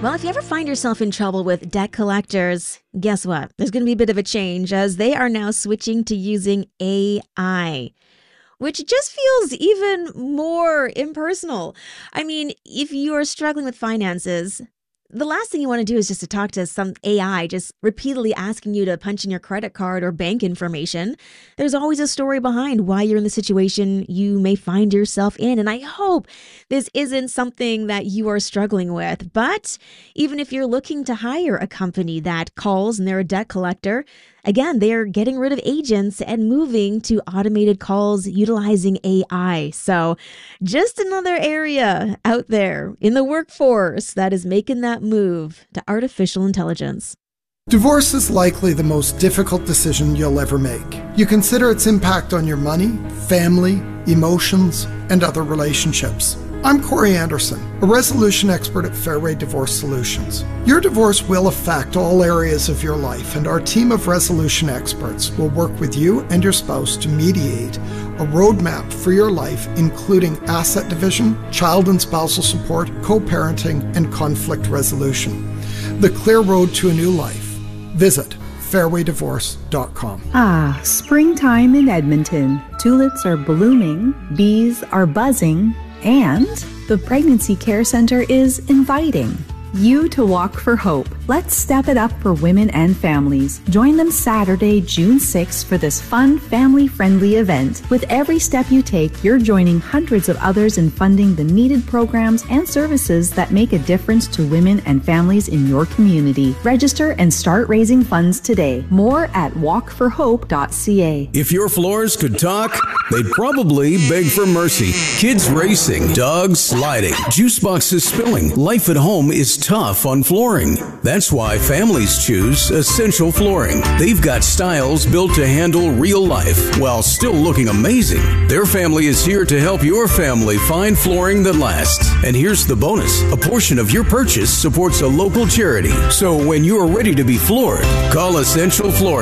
Well, if you ever find yourself in trouble with debt collectors, guess what? There's going to be a bit of a change as they are now switching to using AI, which just feels even more impersonal. I mean, if you're struggling with finances, the last thing you want to do is just to talk to some AI just repeatedly asking you to punch in your credit card or bank information. There's always a story behind why you're in the situation you may find yourself in. And I hope this isn't something that you are struggling with. But even if you're looking to hire a company that calls and they're a debt collector, again, they're getting rid of agents and moving to automated calls utilizing AI. So just another area out there in the workforce that is making that move to artificial intelligence. Divorce is likely the most difficult decision you'll ever make. You consider its impact on your money, family, emotions, and other relationships. I'm Corey Anderson, a resolution expert at Fairway Divorce Solutions. Your divorce will affect all areas of your life, and our team of resolution experts will work with you and your spouse to mediate a roadmap for your life, including asset division, child and spousal support, co-parenting, and conflict resolution. The clear road to a new life. Visit fairwaydivorce.com. Springtime in Edmonton. Tulips are blooming, bees are buzzing, and the Pregnancy Care Center is inviting you to walk for hope. Let's step it up for women and families. Join them Saturday, June 6th for this fun, family-friendly event. With every step you take, you're joining hundreds of others in funding the needed programs and services that make a difference to women and families in your community. Register and start raising funds today. More at walkforhope.ca. If your floors could talk, they'd probably beg for mercy. Kids racing, dogs sliding, juice boxes spilling. Life at home is tough on flooring. That's why families choose Essential Flooring. They've got styles built to handle real life while still looking amazing. Their family is here to help your family find flooring that lasts. And here's the bonus. A portion of your purchase supports a local charity. So when you're ready to be floored, call Essential Flooring.